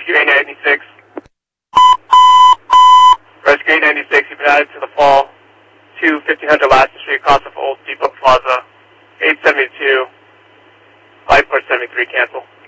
Rescue 896. Rescue 896, you've been added to the fall to 1500 Laston Street, across of Old Depot Plaza. 872, 5473, cancel.